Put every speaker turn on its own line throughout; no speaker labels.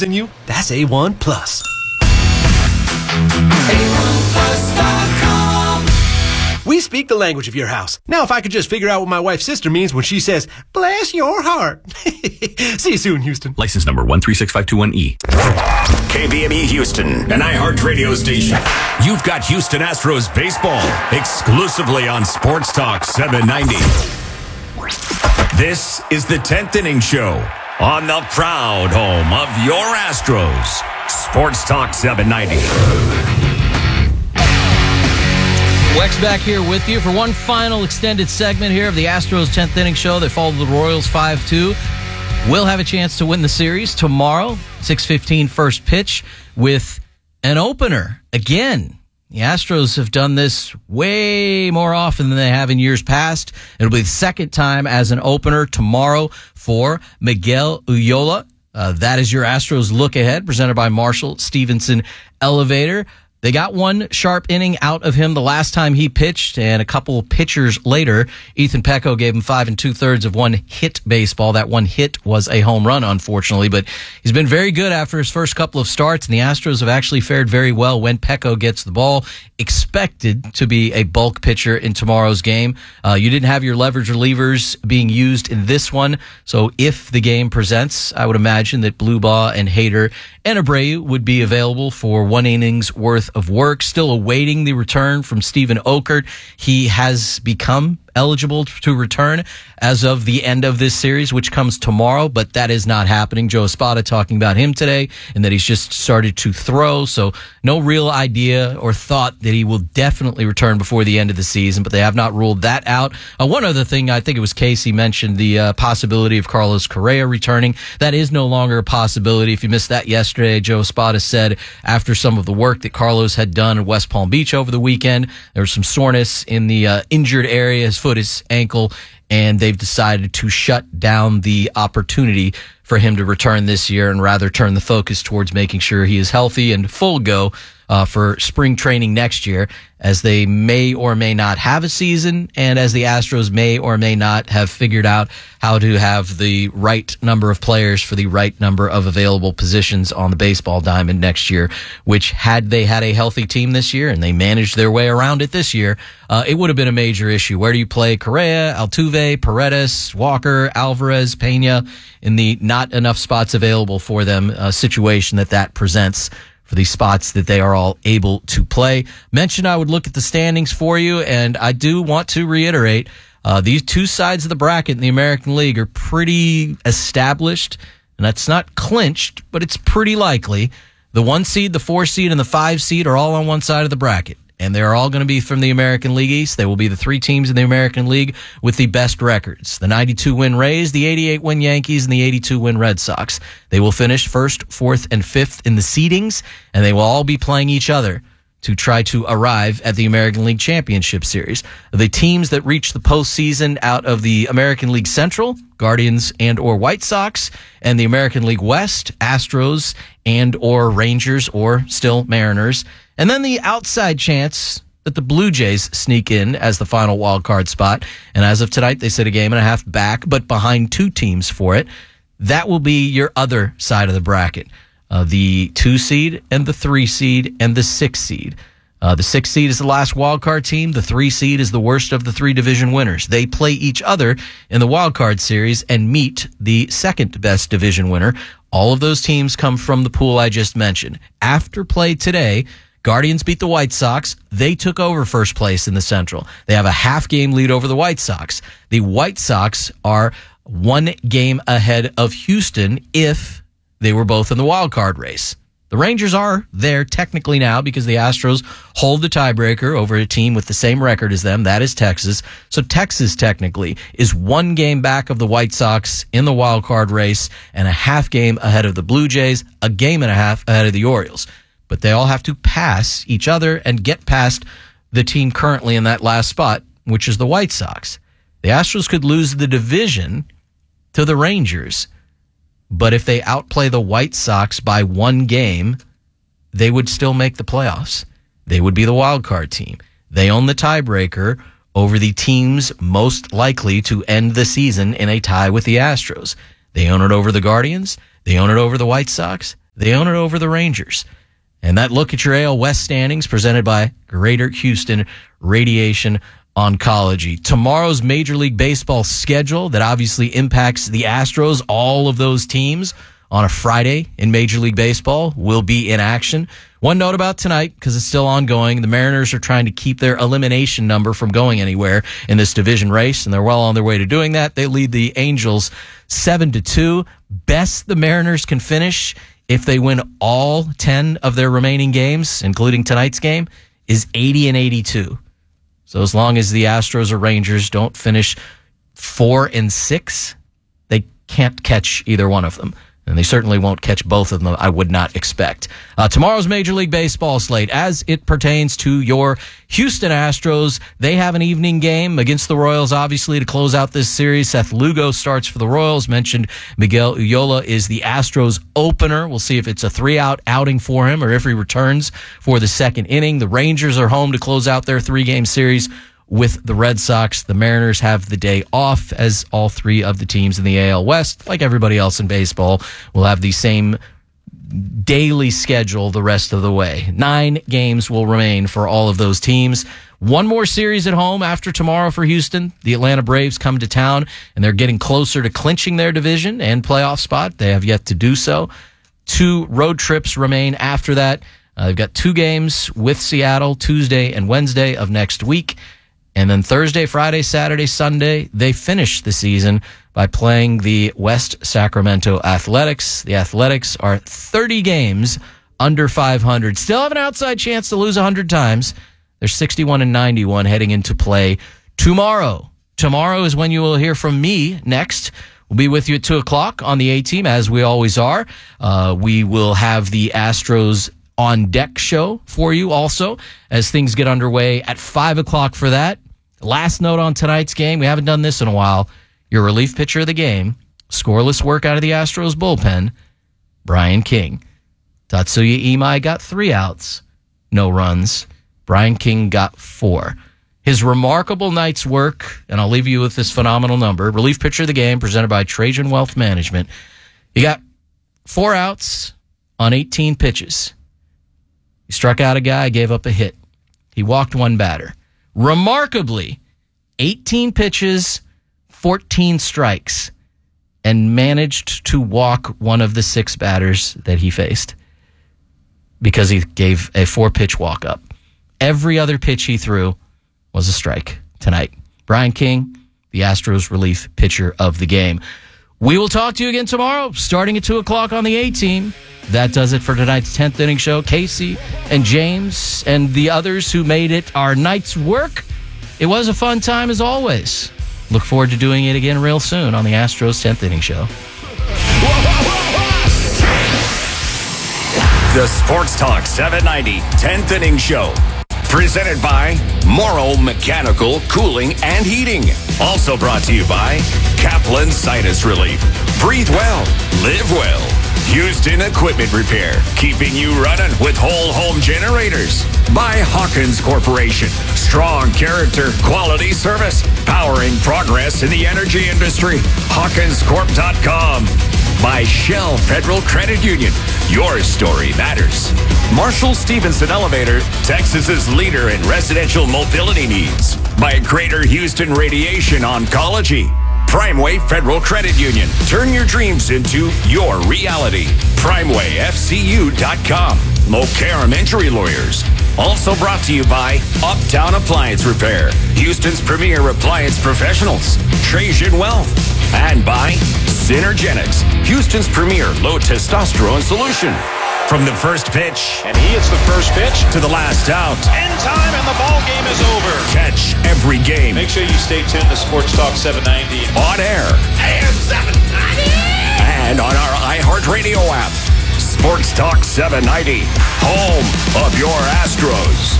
lives in you, that's A1 Plus.
A1plus.com.
We speak the language of your house. Now, if I could just figure out what my wife's sister means when she says, bless your heart. See you soon, Houston.
License number 136521E.
KBME Houston, an iHeart radio station.
You've got Houston Astros baseball exclusively on Sports Talk 790. This is the 10th Inning Show on the proud home of your Astros. Sports Talk 790.
Wex back here with you for one final extended segment here of the Astros 10th Inning Show. They followed the Royals 5-2. Will have a chance to win the series tomorrow, 6:15 first pitch, with an opener. Again, the Astros have done this way more often than they have in years past. It'll be the second time as an opener tomorrow for Miguel Ullola. That is your Astros look ahead, presented by Marshall Stevenson Elevator. They got one sharp inning out of him the last time he pitched, and a couple pitchers later, Ethan Pecco gave him 5 2/3 of one hit baseball. That one hit was a home run, unfortunately, but he's been very good after his first couple of starts, and the Astros have actually fared very well when Pecco gets the ball. Expected to be a bulk pitcher in tomorrow's game. You didn't have your leverage relievers being used in this one, so if the game presents, I would imagine that Blubaugh and Hader and Abreu would be available for 1 inning's worth of work. Still awaiting the return from Steven Okert. He has become eligible to return as of the end of this series, which comes tomorrow, but that is not happening. Joe Espada talking about him today and that he's just started to throw, so no real idea or thought that he will definitely return before the end of the season, but they have not ruled that out. One other thing, I think it was Casey mentioned the possibility of Carlos Correa returning. That is no longer a possibility. If you missed that yesterday, Joe Espada said after some of the work that Carlos had done in West Palm Beach over the weekend, there was some soreness in the injured area, his foot, his ankle, and they've decided to shut down the opportunity for him to return this year and rather turn the focus towards making sure he is healthy and full go for spring training next year, as they may or may not have a season, and as the Astros may or may not have figured out how to have the right number of players for the right number of available positions on the baseball diamond next year, which had they had a healthy team this year and they managed their way around it this year, it would have been a major issue. Where do you play Correa, Altuve, Paredes, Walker, Alvarez, Pena in the not enough spots available for them situation that presents for the spots that they are all able to play? Mentioned I would look at the standings for you, and I do want to reiterate, these two sides of the bracket in the American League are pretty established, and that's not clinched, but it's pretty likely. The 1 seed, the 4 seed, and the 5 seed are all on one side of the bracket, and they're all going to be from the American League East. They will be the 3 teams in the American League with the best records: the 92-win Rays, the 88-win Yankees, and the 82-win Red Sox. They will finish 1st, 4th, and 5th in the seedings, and they will all be playing each other to try to arrive at the American League Championship Series. The teams that reach the postseason out of the American League Central, Guardians and or White Sox, and the American League West, Astros and or Rangers or still Mariners. And then the outside chance that the Blue Jays sneak in as the final wild card spot. And as of tonight, they sit a game and a half back, but behind 2 teams for it. That will be your other side of the bracket. The 2 seed and the 3 seed and the 6 seed. The 6 seed is the last wild card team. The 3 seed is the worst of the 3 division winners. They play each other in the wild card series and meet the second best division winner. All of those teams come from the pool I just mentioned. After play today, Guardians beat the White Sox. They took over first place in the Central. They have a half-game lead over the White Sox. The White Sox are 1 game ahead of Houston if they were both in the wild card race. The Rangers are there technically now because the Astros hold the tiebreaker over a team with the same record as them. That is Texas. So Texas technically is 1 game back of the White Sox in the wild card race and a half game ahead of the Blue Jays, a game and a half ahead of the Orioles. But they all have to pass each other and get past the team currently in that last spot, which is the White Sox. The Astros could lose the division to the Rangers, but if they outplay the White Sox by 1 game, they would still make the playoffs. They would be the wild card team. They own the tiebreaker over the teams most likely to end the season in a tie with the Astros. They own it over the Guardians. They own it over the White Sox. They own it over the Rangers. And that look at your AL West standings presented by Greater Houston Radiation Oncology. Tomorrow's Major League Baseball schedule that obviously impacts the Astros, all of those teams on a Friday in Major League Baseball will be in action. One note about tonight, because it's still ongoing, the Mariners are trying to keep their elimination number from going anywhere in this division race, and they're well on their way to doing that. They lead the Angels 7-2. Best the Mariners can finish if they win all 10 of their remaining games, including tonight's game, is 80-82. So as long as the Astros or Rangers don't finish 4-6, they can't catch either one of them. And they certainly won't catch both of them, I would not expect. Tomorrow's Major League Baseball slate, as it pertains to your Houston Astros, they have an evening game against the Royals, obviously, to close out this series. Seth Lugo starts for the Royals. Mentioned Miguel Ulloa is the Astros opener. We'll see if it's a 3-out outing for him or if he returns for the second inning. The Rangers are home to close out their 3-game series with the Red Sox. The Mariners have the day off, as all 3 of the teams in the AL West, like everybody else in baseball, will have the same daily schedule the rest of the way. 9 games will remain for all of those teams. One more series at home after tomorrow for Houston. The Atlanta Braves come to town, and they're getting closer to clinching their division and playoff spot. They have yet to do so. 2 road trips remain after that. They've got 2 games with Seattle, Tuesday and Wednesday of next week. And then Thursday, Friday, Saturday, Sunday, they finish the season by playing the West Sacramento Athletics. The Athletics are 30 games under 500. Still have an outside chance to lose 100 times. They're 61-91 heading into play tomorrow. Tomorrow is when you will hear from me next. We'll be with you at 2 o'clock on the A-Team, as we always are. We will have the Astros on deck show for you also as things get underway at 5 o'clock for that. Last note on tonight's game, we haven't done this in a while. Your relief pitcher of the game, scoreless work out of the Astros bullpen, Brian King. Tatsuya Imai got 3 outs, no runs. Brian King got 4. His remarkable night's work, and I'll leave you with this phenomenal number, relief pitcher of the game presented by Trajan Wealth Management. He got 4 outs on 18 pitches. He struck out a guy, gave up a hit. He walked 1 batter. Remarkably, 18 pitches, 14 strikes, and managed to walk one of the 6 batters that he faced because he gave a 4-pitch walk-up. Every other pitch he threw was a strike tonight. Brian King, the Astros relief pitcher of the game. We will talk to you again tomorrow, starting at 2 o'clock on the A-Team. That does it for tonight's 10th inning show. Casey and James and the others who made it our night's work. It was a fun time as always. Look forward to doing it again real soon on the Astros 10th inning show.
The Sports Talk 790 10th inning show. Presented by Morrow Mechanical Cooling and Heating. Also brought to you by Kaplan Sinus Relief. Breathe well, live well. Houston Equipment Repair, keeping you running with whole home generators. By Hawkins Corporation, strong character, quality service, powering progress in the energy industry. HawkinsCorp.com. By Shell Federal Credit Union, your story matters. Marshall Stevenson Elevator, Texas's leader in residential mobility needs. By Greater Houston Radiation Oncology. Primeway Federal Credit Union. Turn your dreams into your reality. PrimewayFCU.com. Mokaram Injury Lawyers. Also brought to you by Uptown Appliance Repair. Houston's premier appliance professionals. Trajan Wealth. And by Synergenics. Houston's premier low testosterone solution. From the first pitch.
And he hits the first pitch.
To the last out.
End time and the ball game is over.
Catch every game.
Make sure you stay tuned to Sports Talk 790.
On air.
AM 790!
And on our iHeartRadio app. Sports Talk 790. Home of your Astros.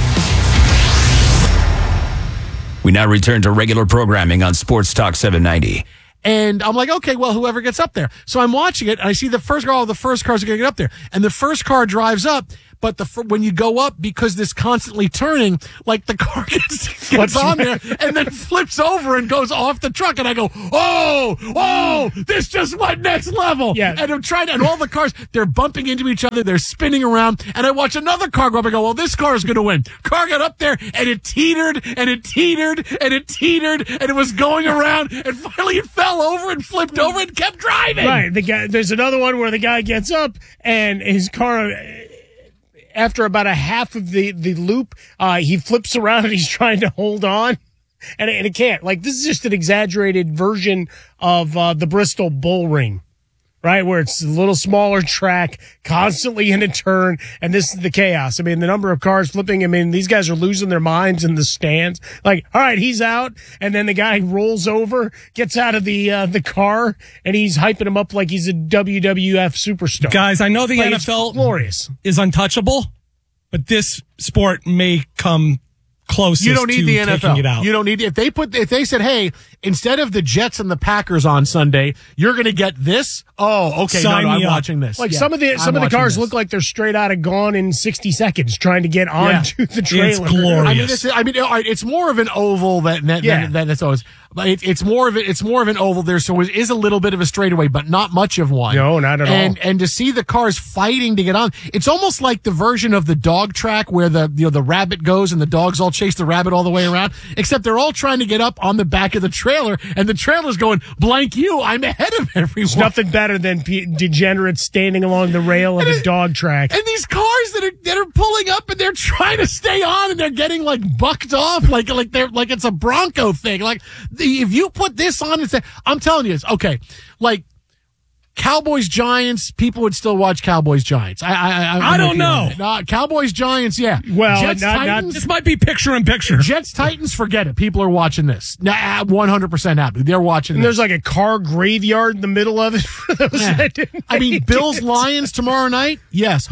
We now return to regular programming on Sports Talk 790.
And I'm like, okay, well, whoever gets up there. So I'm watching it, and I see the first car, the first cars are going to get up there. And the first car drives up, but when you go up, because this constantly turning, like the car gets on there and then flips over and goes off the truck. And I go, oh, this just went next level.
Yeah.
And I'm trying to, and all the cars, they're bumping into each other. They're spinning around. And I watch another car go up and go, well, this car is going to win. Car got up there and it teetered and it teetered and it teetered and it was going around. And finally it fell over and flipped over and kept driving.
Right. There's another one where the guy gets up and his car, after about a half of the loop, he flips around and he's trying to hold on, and it can't. Like, this is just an exaggerated version of the Bristol Bull Ring, right? Where it's a little smaller track, constantly in a turn, and this is the chaos. I mean, the number of cars flipping, I mean, these guys are losing their minds in the stands. Like, all right, he's out, and then the guy rolls over, gets out of the car, and he's hyping him up like he's a WWF superstar.
Guys, I know the
Like,
NFL
glorious.
is untouchable, but this sport may come closest
You don't need
to
the
taking
NFL.
it out.
You don't need if they said, hey, instead of the Jets and the Packers on Sunday, you're going to get this. Oh, okay.
Sign
I'm
me up.
watching this.
Like
Yeah,
some of the
I'm
cars
watching
look
this.
like they're straight out of Gone in 60 Seconds, trying to get onto the trailer.
It's glorious.
I mean, all right, it's more of an oval than it's always. It's more of an oval. There, so it is a little bit of a straightaway, but not much of one.
No, not at all.
And to see the cars fighting to get on, it's almost like the version of the dog track where the rabbit goes and the dogs all chase the rabbit all the way around. Except they're all trying to get up on the back of the trailer, and the trailer's going, blank you, I'm ahead of everyone.
There's nothing better than degenerates standing along the rail of a dog track.
And these cars that are pulling up and they're trying to stay on and they're getting like bucked off like it's a Bronco thing. Like if you put this on and say, I'm telling you, it's okay. Like Cowboys Giants, people would still watch Cowboys Giants.
I don't know.
Cowboys Giants, yeah.
Well,
Jets Titans.
This might be picture in picture.
Jets Titans, forget it. People are watching this. 100% happy. They're watching
And
this.
there's like a car graveyard in the middle of it. For those that didn't
I mean,
make
Bills
it.
Lions tomorrow night? Yes,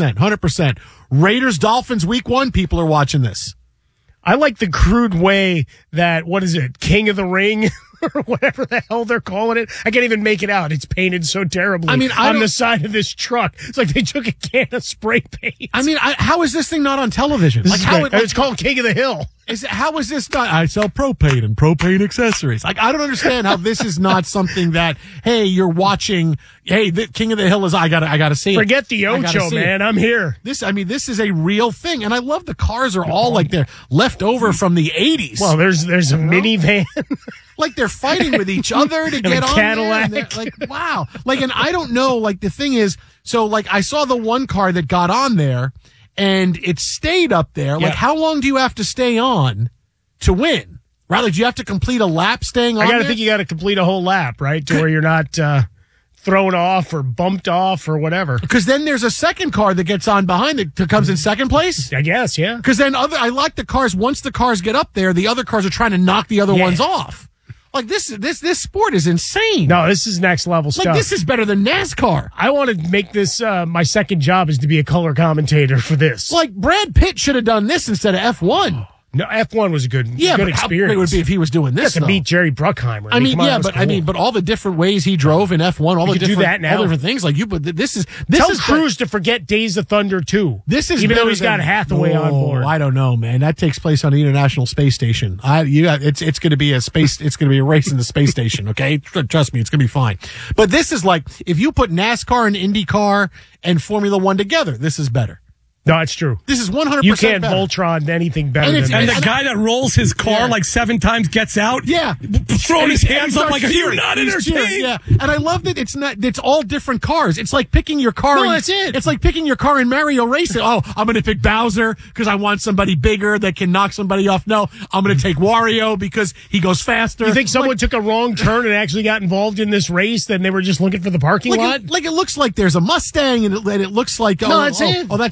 100%. Raiders Dolphins week 1, people are watching this.
I like the crude way that, what is it, King of the Ring? Or whatever the hell they're calling it. I can't even make it out. It's painted so terribly.
I mean,
on the side of this truck. It's like they took a can of spray paint.
I mean, how is this thing not on television?
This
Like
is
how
great. It's called King of the Hill.
how is this not? I sell propane and propane accessories. Like I don't understand how this is not something that. Hey, you're watching. Hey, the King of the Hill is. I gotta see it.
Forget the
I gotta
Ocho,
see
man.
it.
I'm here.
This is a real thing, and I love the cars are all like they're left over from the '80s.
Well, there's a minivan.
Like they're fighting with each other to get
a
on
Cadillac.
there. Like, wow. Like, and I don't know, like the thing is, so like I saw the one car that got on there and it stayed up there. Like,
Yeah.
how long do you have to stay on to win? Right? Like, do you have to complete a lap staying on
I gotta
there?
think you gotta complete a whole lap, right? To where you're not thrown off or bumped off or whatever.
Because then there's a second car that gets on behind it that comes in second place.
I guess, yeah.
Because then I like the cars, once the cars get up there, the other cars are trying to knock the other ones off. Like this sport is insane.
No, this is next level
Like
stuff.
this is better than NASCAR.
I want to make this my second job is to be a color commentator for this.
Like Brad Pitt should have done this instead of F1.
No, F1 was a good
Yeah,
good
but how
experience.
great would it be if he was doing
You
this?
got to
though?
meet Jerry Bruckheimer.
I mean,
come on,
yeah,
that was
but
cool.
but all the different ways he drove in F1, all the
could do
different
that now.
all different things. Like you, but this is
Tell
is
Cruz to forget Days of Thunder 2.
This is
even though
better
he's got
than-
Hathaway on board.
I don't know, man. That takes place on the International Space Station. It's going to be a space. It's going to be a race in the space station. Okay, trust me, it's going to be fine. But this is like if you put NASCAR and IndyCar and Formula One together, this is better.
No, it's true.
This is 100%.
You can't
better.
Voltron anything better
And
than
it's-
that.
And the guy that rolls his car like 7 times gets out.
Yeah,
Throwing his hands up like, are you
cheering.
not
He's cheering,
entertained?
Yeah, and I love that it's all different cars. It's like picking your car.
No, that's it.
It's like picking your car in Mario Racing. Oh, I'm going to pick Bowser because I want somebody bigger that can knock somebody off. No, I'm going to take Wario because he goes faster.
You think someone took a wrong turn and actually got involved in this race, then they were just looking for the parking lot?
It looks like there's a Mustang and it looks like
No, that's it.
that's in Rat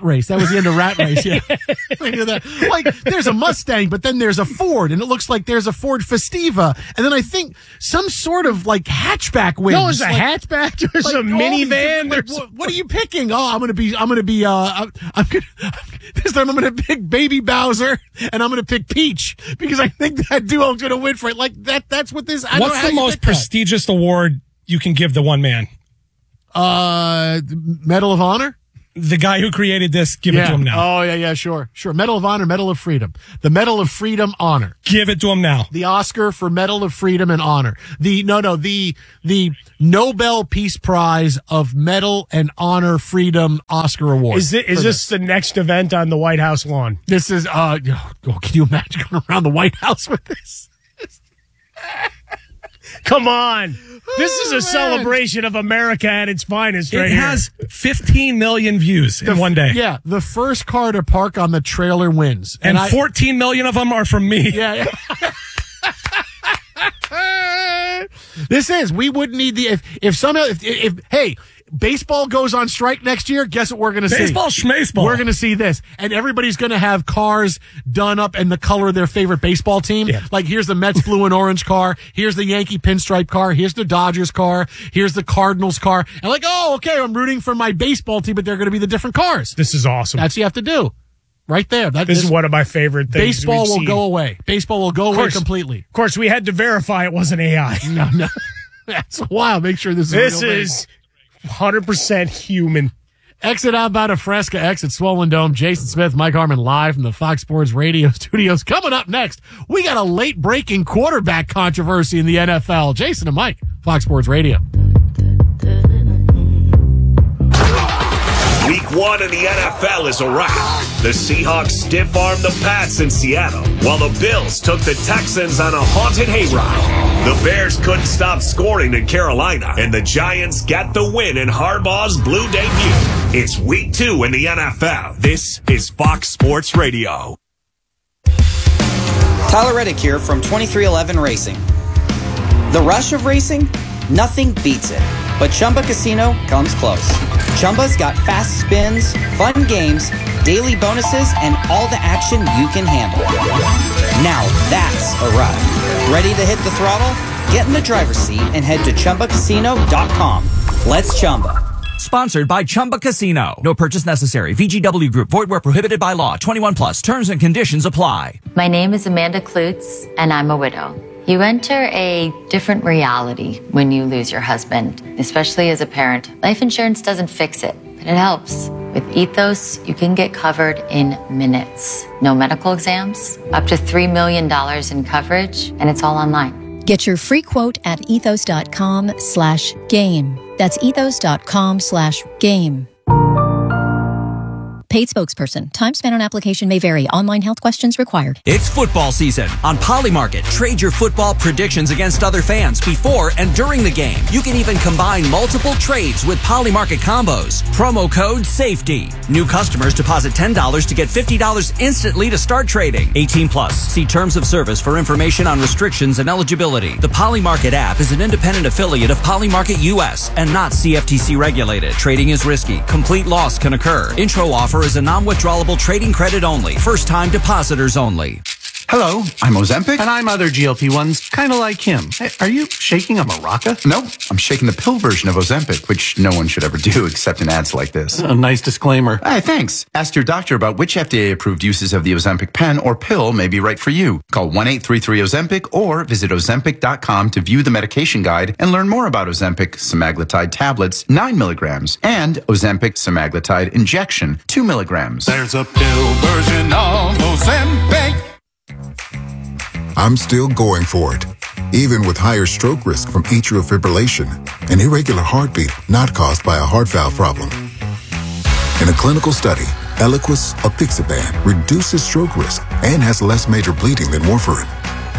Race. That was the end of Rat Race. Yeah. I knew that. Like, there's a Mustang, but then there's a Ford, and it looks like there's a Ford Festiva, and then I think some sort of like hatchback wins.
No, there's a hatchback. There's a minivan.
What are you picking? Oh, I'm gonna this time I'm gonna pick Baby Bowser, and I'm gonna pick Peach because I think that duo's gonna win for it. Like that's what this.
What's the most prestigious award you can give to one man?
Medal of Honor.
The guy who created this, give it to him now.
Oh, yeah, sure. Medal of Honor, Medal of Freedom. The Medal of Freedom Honor.
Give it to him now.
The Oscar for Medal of Freedom and Honor. The Nobel Peace Prize of Medal and Honor Freedom Oscar Award.
Is this the next event on the White House lawn?
This is, can you imagine going around the White House with this?
Come on. This is a celebration of America at its finest right here.
It has 15 million views in one day.
Yeah, the first car to park on the trailer wins.
And 14 million of them are from me.
Yeah. We wouldn't need if hey, baseball goes on strike next year, guess what we're going to see?
Baseball, schmaceball.
We're going to see this. And everybody's going to have cars done up in the color of their favorite baseball team. Yeah. Like, here's the Mets blue and orange car. Here's the Yankee pinstripe car. Here's the Dodgers car. Here's the Cardinals car. And like, oh, okay, I'm rooting for my baseball team, but they're going to be the different cars.
This is awesome.
That's what you have to do. Right there.
This is one of my favorite things.
Baseball will go away. Baseball will go away completely.
Of course, we had to verify it wasn't AI.
No. That's wild. Make sure this
is 100% human.
Exit outbound of Fresca, exit Swollen Dome. Jason Smith, Mike Harmon live from the Fox Sports Radio studios. Coming up next, we got a late breaking quarterback controversy in the NFL. Jason and Mike, Fox Sports Radio.
Week 1 in the NFL is a wrap. The Seahawks stiff-armed the Pats in Seattle, while the Bills took the Texans on a haunted hayride. The Bears couldn't stop scoring in Carolina, and the Giants got the win in Harbaugh's blue debut. It's Week 2 in the NFL. This is Fox Sports Radio.
Tyler Reddick here from 2311 Racing. The rush of racing? Nothing beats it. But Chumba Casino comes close. Chumba's got fast spins, fun games, daily bonuses, and all the action you can handle. Now that's a ride. Ready to hit the throttle? Get in the driver's seat and head to ChumbaCasino.com. Let's Chumba.
Sponsored by Chumba Casino. No purchase necessary. VGW Group. Void where prohibited by law. 21 plus. Terms and conditions apply.
My name is Amanda Klutz, and I'm a widow. You enter a different reality when you lose your husband, especially as a parent. Life insurance doesn't fix it, but it helps. With Ethos, you can get covered in minutes. No medical exams, up to $3 million in coverage, and it's all online.
Get your free quote at ethos.com/game. That's ethos.com/game. Paid spokesperson. Time spent on application may vary. Online health questions required.
It's football season. On Polymarket, trade your football predictions against other fans before and during the game. You can even combine multiple trades with Polymarket combos. Promo code SAFETY. New customers deposit $10 to get $50 instantly to start trading. 18 plus. See terms of service for information on restrictions and eligibility. The Polymarket app is an independent affiliate of Polymarket US and not CFTC regulated. Trading is risky. Complete loss can occur. Intro offer is a non-withdrawable trading credit only. First-time depositors only.
Hello, I'm Ozempic. And I'm other GLP-1s, kind of like him. Hey, are you shaking a maraca?
No, I'm shaking the pill version of Ozempic, which no one should ever do except in ads like this.
A nice disclaimer.
Hey, thanks. Ask your doctor about which FDA-approved uses of the Ozempic pen or pill may be right for you. Call 1-833-OZEMPIC or visit Ozempic.com to view the medication guide and learn more about Ozempic semaglutide tablets, 9 milligrams, and Ozempic semaglutide injection, 2 milligrams.
There's a pill version of Ozempic.
I'm still going for it, even with higher stroke risk from atrial fibrillation, an irregular heartbeat not caused by a heart valve problem. In a clinical study, Eliquis apixaban reduces stroke risk and has less major bleeding than warfarin.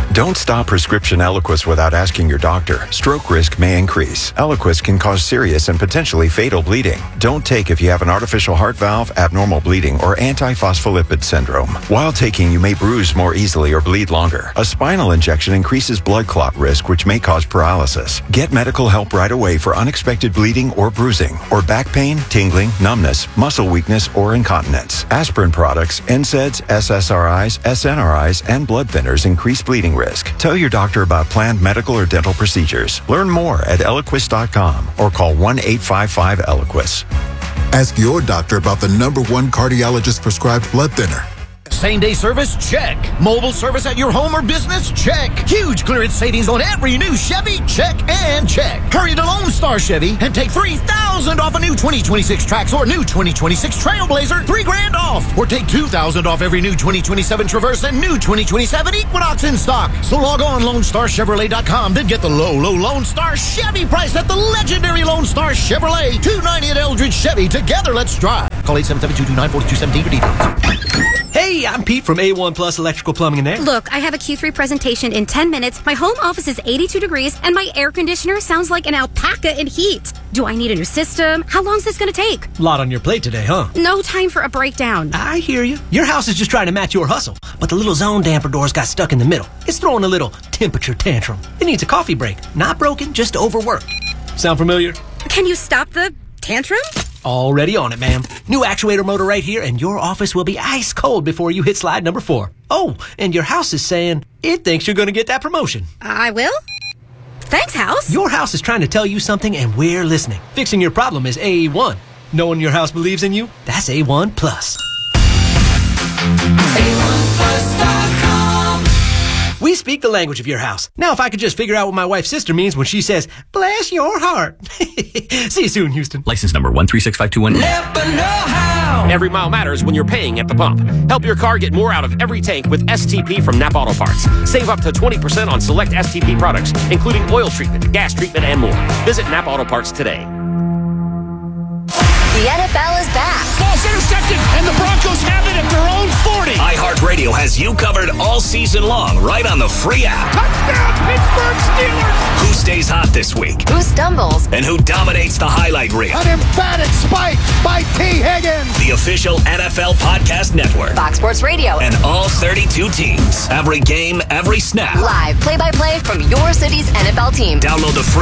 Don't stop prescription Eliquis without asking your doctor. Stroke risk may increase. Eliquis can cause serious and potentially fatal bleeding. Don't take if you have an artificial heart valve, abnormal bleeding, or antiphospholipid syndrome. While taking, you may bruise more easily or bleed longer. A spinal injection increases blood clot risk, which may cause paralysis. Get medical help right away for unexpected bleeding or bruising, or back pain, tingling, numbness, muscle weakness, or incontinence. Aspirin products, NSAIDs, SSRIs, SNRIs, and blood thinners increase bleeding risk. Tell your doctor about planned medical or dental procedures. Learn more at Eliquis.com or call 1-855-ELIQUIS.
Ask your doctor about the #1 cardiologist prescribed blood thinner.
Same-day service? Check. Mobile service at your home or business? Check. Huge clearance savings on every new Chevy? Check and check. Hurry to Lone Star Chevy and take $3,000 off a new 2026 Trax or new 2026 Trailblazer. $3,000 off. Or take $2,000 off every new 2027 Traverse and new 2027 Equinox in stock. So log on LoneStarChevrolet.com, then get the low Lone Star Chevy price at the legendary Lone Star Chevrolet. 290 at Eldridge Chevy. Together, let's drive. Call 877-229-4217 for details.
Hey, I'm Pete from A1 Plus Electrical Plumbing and Air.
Look, I have a Q3 presentation in 10 minutes. My home office is 82 degrees, and my air conditioner sounds like an alpaca in heat. Do I need a new system? How long is this going to take?
Lot on your plate today, huh?
No time for a breakdown.
I hear you. Your house is just trying to match your hustle, but the little zone damper doors got stuck in the middle. It's throwing a little temperature tantrum. It needs a coffee break. Not broken, just overworked. Sound familiar?
Can you stop the tantrum?
Already on it, ma'am. New actuator motor right here, and your office will be ice cold before you hit slide number 4. Oh, and your house is saying it thinks you're going to get that promotion.
I will? Thanks, house.
Your house is trying to tell you something, and we're listening. Fixing your problem is A1. Knowing your house believes in you, that's A1 Plus. A1plus.com. We speak the language of your house. Now, if I could just figure out what my wife's sister means when she says, bless your heart. See you soon, Houston.
License number 136521.
Never know how. Every mile matters when you're paying at the pump. Help your car get more out of every tank with STP from Napa Auto Parts. Save up to 20% on select STP products, including oil treatment, gas treatment, and more. Visit Napa Auto Parts today.
The NFL is back.
Ball's intercepted, and the Broncos have it at their own 40.
iHeartRadio has you covered all season long, right on the free app.
Touchdown, Pittsburgh Steelers.
Who stays hot this week?
Who stumbles?
And who dominates the highlight reel?
An emphatic spike by T. Higgins.
The official NFL podcast network.
Fox Sports Radio.
And all 32 teams. Every game, every snap.
Live play-by-play from your city's NFL team.
Download the free